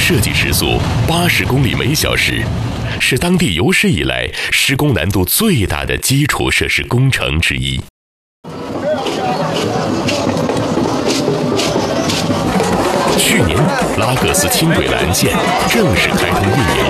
设计时速80公里每小时，是当地有史以来施工难度最大的基础设施工程之一。去年，拉各斯轻轨蓝线正式开通运营。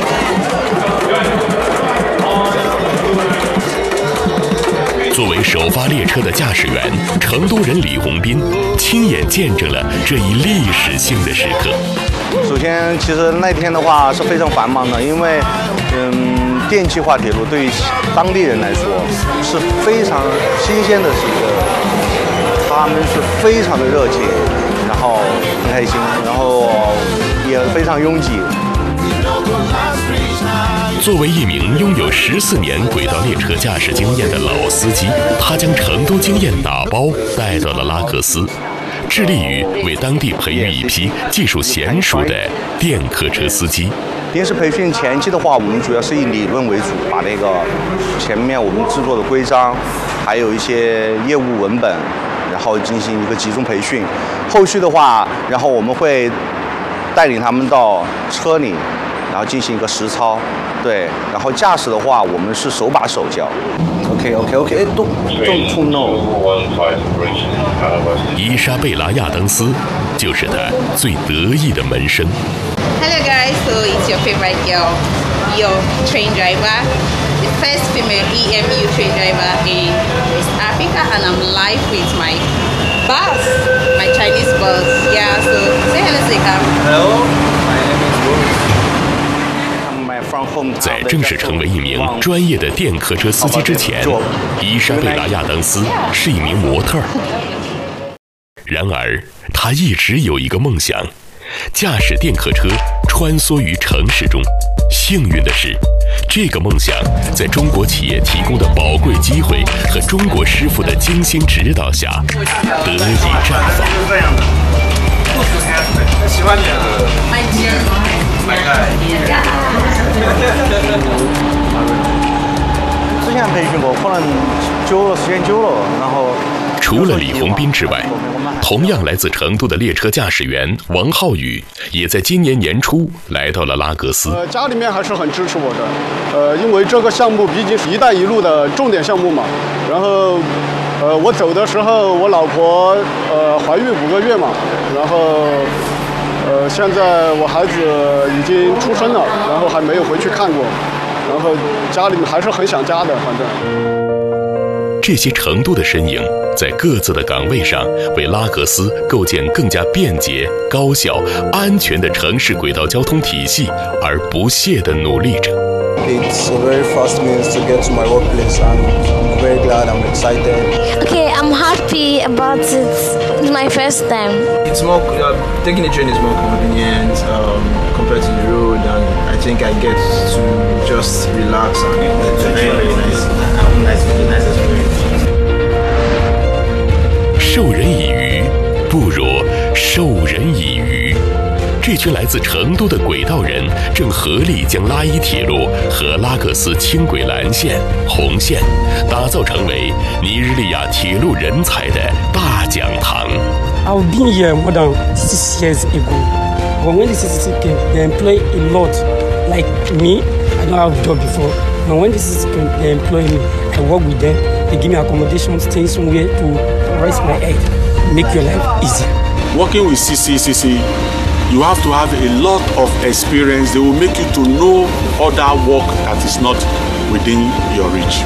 作为首发列车的驾驶员，成都人李洪斌亲眼见证了这一历史性的时刻。 首先，其实那天的话是非常繁忙的，因为电气化铁路对于当地人来说是非常新鲜的事情，他们是非常的热情，然后很开心，然后也非常拥挤。 作为一名拥有14年轨道列车驾驶经验的老司机，他将成都经验打包带到了拉各斯，致力于为当地培育一批技术娴熟的电客车司机。 临时培训前期的话，我们主要是以理论为主，把那个前面我们制作的规章，还有一些业务文本，然后进行一个集中培训。后续的话，然后我们会带领他们到车里，然后进行一个实操。对，然后驾驶的话，我们是手把手教。OK， don't too no。 伊莎贝拉亚当斯就是他最得意的门生。 Hello guys, so it's your favorite girl, your train driver, the first female EMU train driver in West Africa, and I'm live with my boss, my Chinese boss. Yeah, so say hello, Sekam. Hello, my name is Bruce. 在正式成为一名专业的电客车司机之前，伊莎贝拉亚当斯是一名模特儿。然而，他一直有一个梦想，驾驶电客车穿梭于城市中。幸运的是，这个梦想在中国企业提供的宝贵机会和中国师傅的精心指导下，得以绽放。 喜欢你啊！之前培训过，可能时间久了，然后。 除了李洪斌之外，同样来自成都的列车驾驶员王浩宇，也在今年年初来到了拉各斯。 家里面还是很支持我的，因为这个项目毕竟是“一带一路”的重点项目嘛。然后，我走的时候，我老婆怀孕5个月嘛，然后现在我孩子已经出生了，然后还没有回去看过，然后家里面还是很想家的，反正。 这些成都的身影，在各自的岗位上，为拉各斯构建更加便捷、高效、安全的城市轨道交通体系而不懈地努力着。 It's a very fast means to get to my workplace, and I'm very glad. I'm excited. Okay, I'm happy about it. It's my first time. It's more taking the train is more convenient compared to the road, and I think I get to just relax and enjoy it. Nice experience. 授人以鱼，不如授人以渔。这群来自成都的轨道人正合力将拉伊铁路和拉各斯轻轨蓝线、红线打造成为尼日利亚铁路人才的大讲堂。 I've been here more than 6 years ago. But when the CCC came, they employ a lot. Like me, I don't have a job before. And when the CCC came, they employ me. I work with them. They give me accommodation, stay somewhere to rest my head, make your life easier. Working with CCC, you have to have a lot of experience. They will make you to know other work that is not within your reach.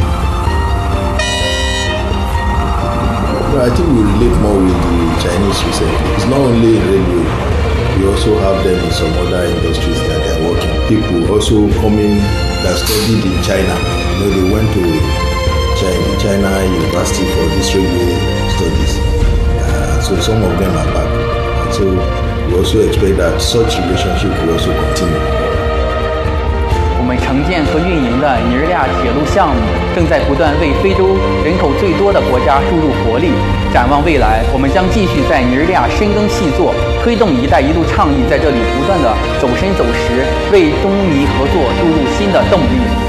I think we relate more with the Chinese recently. It's not only in railway. We also have them in some other industries that they are working. People also coming that studied in China. You know, they went to China University for this railway studies. So some of them are back. And so we also expect that such relationship will also continue. 我们承建和运营的尼日利亚铁路项目正在不断为非洲人口最多的国家注入活力。展望未来，我们将继续在尼日利亚深耕细作，推动“一带一路”倡议在这里不断的走深走实，为中尼合作注入新的动力。